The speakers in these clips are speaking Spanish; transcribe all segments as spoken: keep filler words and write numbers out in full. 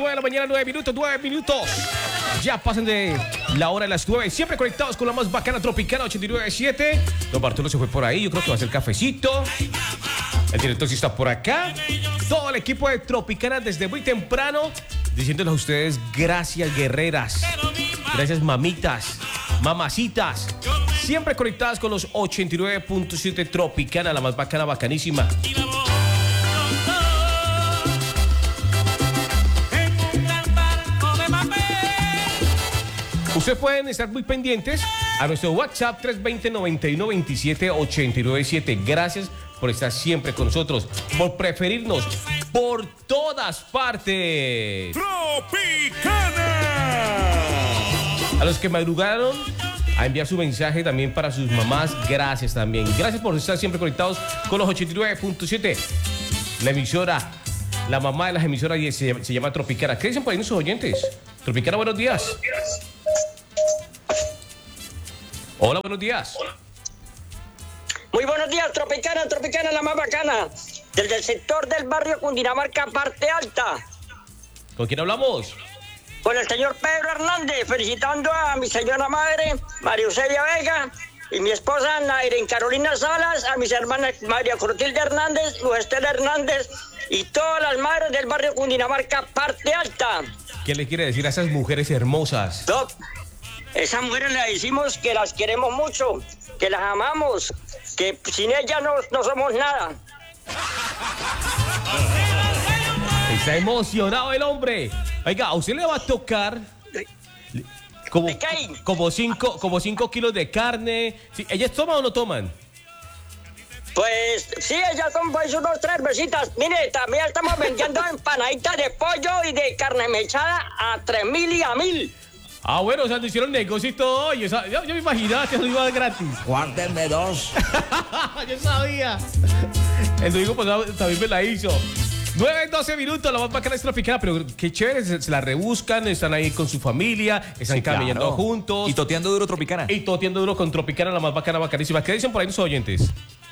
nueve de la mañana, nueve minutos, nueve minutos. Ya pasan de la hora de las nueve. Siempre conectados con la más bacana Tropicana ochenta y nueve punto siete. Don Bartolo se fue por ahí. Yo creo que va a hacer cafecito. El director sí está por acá. Todo el equipo de Tropicana desde muy temprano, diciéndoles a ustedes gracias, guerreras. Gracias, mamitas, mamacitas. Siempre conectadas con los ochenta y nueve punto siete Tropicana, la más bacana, bacanísima. Ustedes pueden estar muy pendientes a nuestro WhatsApp tres dos cero, nueve uno, dos siete, ocho nueve siete. Gracias por estar siempre con nosotros, por preferirnos por todas partes. Tropicana. A los que madrugaron a enviar su mensaje también para sus mamás, gracias también. Gracias por estar siempre conectados con los ochenta y nueve punto siete. La emisora, la mamá de las emisoras se, se llama Tropicana. ¿Qué dicen por ahí nuestros oyentes? Tropicana, buenos días. Hola, buenos días. Muy buenos días, Tropicana, Tropicana, la más bacana. Desde el sector del barrio Cundinamarca, parte alta. ¿Con quién hablamos? Con el señor Pedro Hernández, felicitando a mi señora madre, María Eusebia Vega, y mi esposa Nairen Carolina Salas, a mis hermanas María Clotilde Hernández, Luz Estela Hernández, y todas las madres del barrio Cundinamarca, parte alta. ¿Qué le quiere decir a esas mujeres hermosas? Top. Esas mujeres le decimos que las queremos mucho, que las amamos, que sin ellas no, no somos nada. Está emocionado el hombre. Oiga, a usted le va a tocar como, como, cinco, como cinco kilos de carne. ¿Sí? ¿Ellas toman o no toman? Pues sí, ellas son pues unos tres besitas. Mire, también estamos vendiendo empanaditas de pollo y de carne mechada a tres mil y a mil. Ah, bueno, o sea, no hicieron negocio y todo. Yo, yo, yo me imaginaba que eso iba gratis. Guárdenme dos. Yo sabía. El domingo pasado también me la hizo. nueve, doce minutos, la más bacana es Tropicana, pero qué chévere, se, se la rebuscan, están ahí con su familia, están sí, caminando claro. juntos. Y toteando duro Tropicana. Y toteando duro con Tropicana, la más bacana, bacanísima. ¿Qué dicen por ahí los oyentes?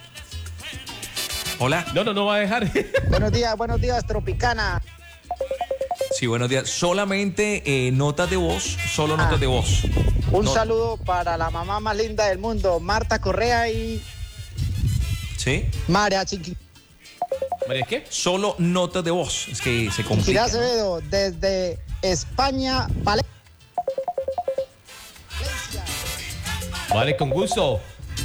Hola. No, no, no va a dejar. Buenos días, buenos días, Tropicana. Sí, buenos días. Solamente eh, notas de voz, solo notas ah, de voz. Un no. saludo para la mamá más linda del mundo, Marta Correa y... ¿Sí? María Chiqui. ¿María qué? Solo notas de voz, es que se complica. Gira Acevedo, desde España, Valencia. Vale, con gusto.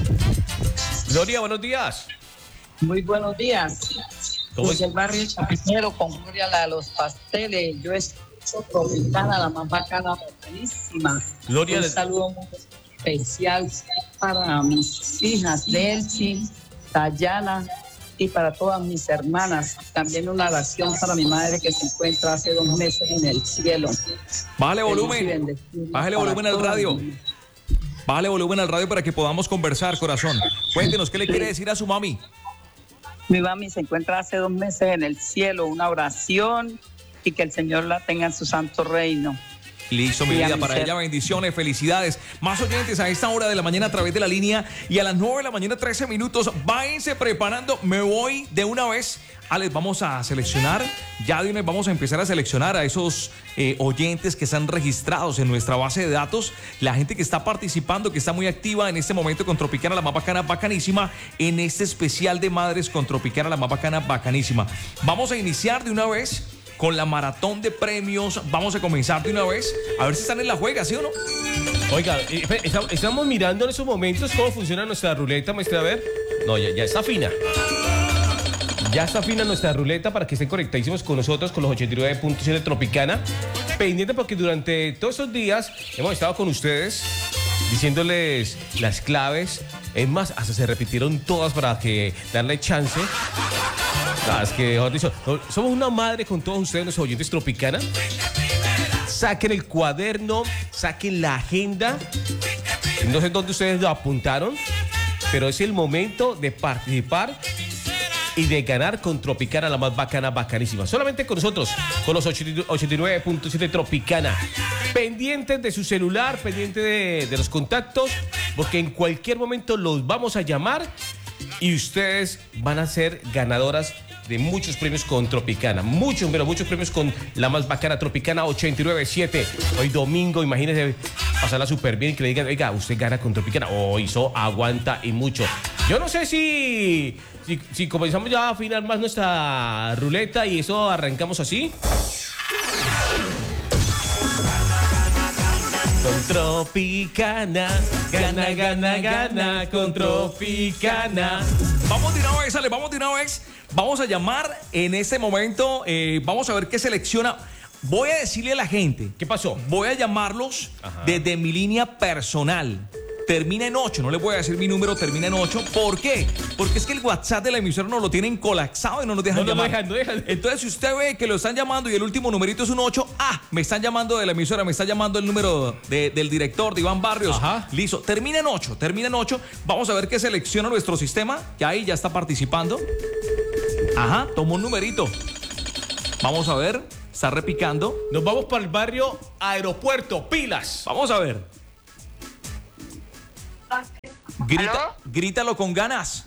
Gloria, buenos días. Muy buenos días. Desde el barrio Chapinero, con Gloria, la de los pasteles. Yo escucho Tropicana, la más bacana, bacanísima. Gloria, un saludo muy especial para mis hijas, Delcy, Dayana, y para todas mis hermanas. También una oración para mi madre que se encuentra hace dos meses en el cielo. Bájale volumen. Bájale volumen al radio. Bájale volumen al radio para que podamos conversar, corazón. Cuéntenos, ¿qué le quiere decir a su mami? Mi mami se encuentra hace dos meses en el cielo, una oración y que el Señor la tenga en su santo reino. Listo, mi vida, para ella bendiciones, felicidades. Más oyentes a esta hora de la mañana a través de la línea y a las nueve de la mañana, trece minutos. Váyanse preparando, me voy de una vez. Alex, vamos a seleccionar, ya de una vez vamos a empezar a seleccionar a esos eh, oyentes que están registrados en nuestra base de datos, la gente que está participando, que está muy activa en este momento con Tropicana, la más bacana, bacanísima, en este especial de madres con Tropicana, la más bacana, bacanísima. Vamos a iniciar de una vez con la maratón de premios. Vamos a comenzar de una vez, a ver si están en la juega, ¿sí o no? Oiga, estamos mirando en esos momentos cómo funciona nuestra ruleta, maestra, a ver. No, ya, ya está fina. Ya está fina nuestra ruleta para que estén conectadísimos con nosotros, con los ochenta y nueve punto siete Tropicana. Pendiente porque durante todos estos días hemos estado con ustedes diciéndoles las claves. Es más, hasta se repitieron todas para que darle chance. Es que, mejor dicho, somos una madre con todos ustedes, los oyentes Tropicana. Saquen el cuaderno, saquen la agenda. No sé dónde ustedes lo apuntaron, pero es el momento de participar y de ganar con Tropicana, la más bacana, bacanísima. Solamente con nosotros, con los ochenta y nueve punto siete Tropicana. Pendientes de su celular, pendientes de, de los contactos, porque en cualquier momento los vamos a llamar y ustedes van a ser ganadoras de muchos premios con Tropicana. Muchos, pero muchos premios con la más bacana Tropicana ochenta y nueve siete. Hoy domingo, imagínense pasarla súper bien y que le digan, oiga, usted gana con Tropicana. Oh, hizo, aguanta y mucho. Yo no sé si, si, si comenzamos ya a afinar más nuestra ruleta y eso arrancamos así. Con Tropicana, gana, gana, gana, con Tropicana. Vamos de una vez, Ale, vamos de una vez. Vamos a llamar en este momento, eh, vamos a ver qué selecciona. Voy a decirle a la gente. ¿Qué pasó? Voy a llamarlos Ajá. desde mi línea personal. Termina en ocho, no les voy a decir mi número, termina en ocho. ¿Por qué? Porque es que el WhatsApp de la emisora nos lo tienen colapsado y no nos dejan no, no llamar. Dejan, no dejan. Entonces, si usted ve que lo están llamando y el último numerito es un ocho, ah, me están llamando de la emisora, me está llamando el número de, del director, de Iván Barrios. Ajá. Listo, termina en ocho, termina en ocho. Vamos a ver qué selecciona nuestro sistema, que ahí ya está participando. Ajá, tomó un numerito. Vamos a ver, está repicando. Nos vamos para el barrio Aeropuerto, pilas. Vamos a ver. Grita, ¿Aló? grítalo con ganas.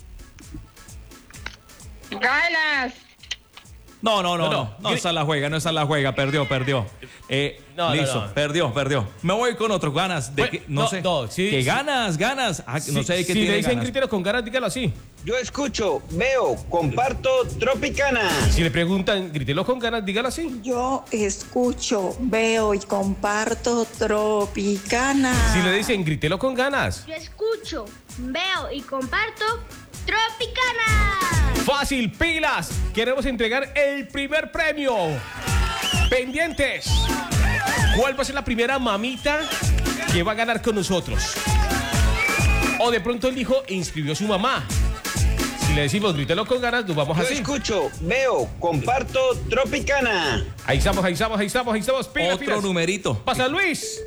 Ganas. No, no, no, No, no, no. no, esa es la juega, no esa es la juega, perdió, perdió. Eh, No, no, listo, no. perdió, perdió. Me voy con otro, ganas, de Pues, que, no, no, sé, no, sí, que sí. ganas, ganas, ah, no sé de qué si tiene le dicen ganas. criterio con ganas, dígalo así. Yo escucho, veo, comparto Tropicana. Si le preguntan, grítelo con ganas, dígalo así. Yo escucho, veo y comparto Tropicana. Si le dicen, grítelo con ganas. Yo escucho, veo y comparto Tropicana. Fácil, pilas. Queremos entregar el primer premio. Pendientes. ¿Cuál va a ser la primera mamita que va a ganar con nosotros? O de pronto el hijo inscribió a su mamá. Si le decimos, grítelo con ganas, nos vamos Yo así. escucho, veo, comparto Tropicana. Ahí estamos, ahí estamos, ahí estamos, ahí estamos. Pilas, Otro pilas. numerito. Pa' San Luis.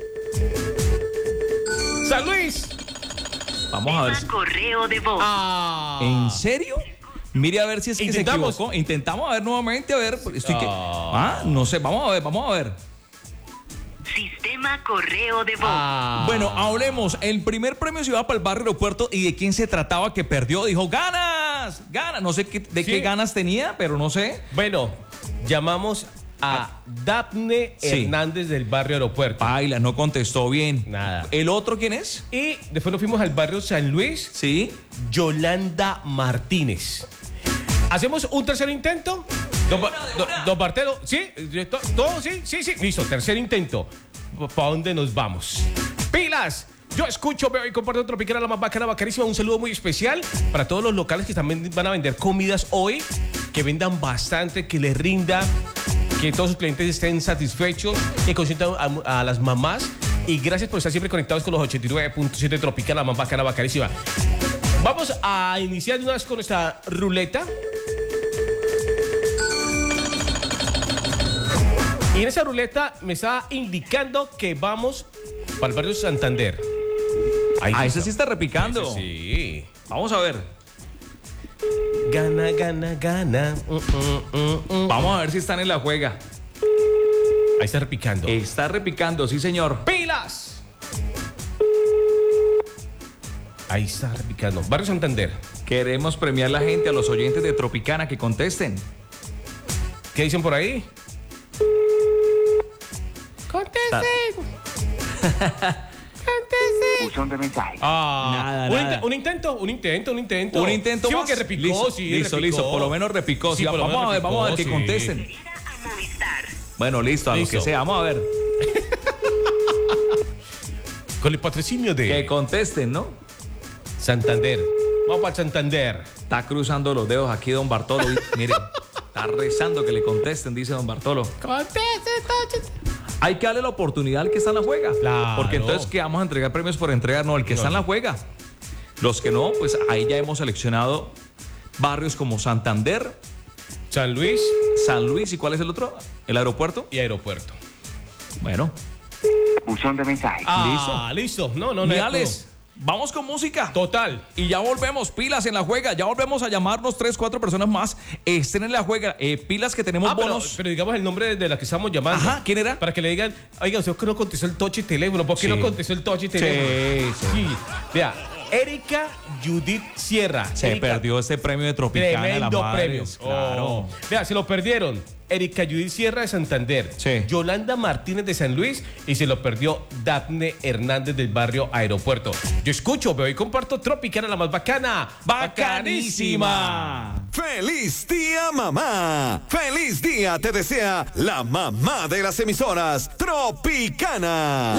San Luis. Vamos a ver. si- Correo de voz. Ah. ¿En serio? Mire a ver si es que Intentamos. se equivocó. Intentamos a ver nuevamente, a ver. Estoy que... Ah. ah, no sé, vamos a ver, vamos a ver. Sistema correo de voz. Ah. Bueno, hablemos. El primer premio se iba para el barrio Aeropuerto y de quién se trataba que perdió. Dijo, ganas, ganas. No sé qué, de Sí. qué ganas tenía, pero no sé. Bueno, llamamos a Dafne Sí. Hernández del barrio Aeropuerto. Baila, no contestó bien. Nada. ¿El otro quién es? Y después nos fuimos al barrio San Luis, Sí. Yolanda Martínez. ¿Hacemos un tercer intento? Don, Ba- don, don Bartelo, ¿sí? ¿To- ¿Todo? ¿Sí? Sí, sí. Listo, tercer intento. ¿Para dónde nos vamos? ¡Pilas! Yo escucho, veo y comparto Tropicana, la más bacana, bacanísima. Un saludo muy especial para todos los locales que también van a vender comidas hoy. Que vendan bastante, que les rinda, que todos sus clientes estén satisfechos, que consientan a, a las mamás. Y gracias por estar siempre conectados con los ochenta y nueve punto siete Tropicana, la más bacana, bacanísima. Vamos a iniciar de una vez con nuestra ruleta. Y en esa ruleta me está indicando que vamos para el barrio Santander. Ahí Ah, está. ese sí está repicando. Ese sí. Vamos a ver. Gana, gana, gana. Mm, mm, mm, mm. Vamos a ver si están en la juega. Ahí está repicando. Está repicando, sí, señor. ¡Pilas! Ahí está repicando. Barrio Santander. Queremos premiar a la gente, a los oyentes de Tropicana que contesten. ¿Qué dicen por ahí? ¡Contesten! ¡Contesten! Buzón de mensaje. Ah, Nada, un, nada. inte- un intento, un intento, un intento. Un intento sí, más. porque repicó, listo, sí, listo, repicó. listo. Por lo menos repicó. Sí, sí, por lo vamos menos a ver, vamos a ver que repicó, sí. contesten. Era a Movistar. Bueno, listo, a Listo. lo que sea. Vamos a ver. Con el patrocinio de Que contesten, ¿no? Santander. Vamos para Santander. Está cruzando los dedos aquí don Bartolo. y- Mire, está rezando que le contesten, dice don Bartolo. Contesten, contesten. Hay que darle la oportunidad al que está en la juega. Claro. Porque entonces, ¿qué vamos a entregar premios por entregar? No, el que No, está en no. la juega. Los que no, pues ahí ya hemos seleccionado barrios como Santander, San Luis San Luis, ¿y cuál es el otro? ¿El aeropuerto? y Aeropuerto. Bueno, Buzón de mensaje. Ah, listo. No, no, no. Miales, vamos con música. Total. Y ya volvemos, pilas en la juega. Ya volvemos a llamarnos tres, cuatro personas más. Estén en la juega. Eh, pilas que tenemos Ah, pero, bonos. pero digamos el nombre de la que estamos llamando. Ajá, ¿quién era? Para que le digan, oiga, usted que no contestó el touch y teléfono. ¿Por qué Sí. no contestó el touch y teléfono? Sí, sí. Sí. Vea, Erika Judith Sierra. Se Erika, perdió este premio de Tropicana de las tremendo madres. premio. Claro. Oh. Vea, se lo perdieron. Erika Judith Sierra de Santander. Sí. Yolanda Martínez de San Luis. Y se lo perdió Dafne Hernández del barrio Aeropuerto. Yo escucho, veo y comparto Tropicana, la más bacana. ¡Bacanísima! ¡Feliz día, mamá! ¡Feliz día te desea la mamá de las emisoras, Tropicana!